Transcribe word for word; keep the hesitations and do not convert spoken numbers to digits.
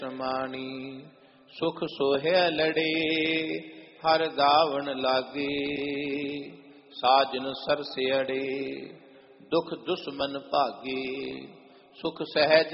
ਮਾਣੀ। ਸੁਖ ਸੋਹਿਆ ਲੜੇ ਹਰ ਗਾਵਣ ਲਾਗੇ, ਸਾਜਨ ਸਰਸਿਅੜੇ ਦੁਖ ਦੁਸ਼ਮਨ ਭਾਗੇ। ਸੁਖ ਸਹਿਜ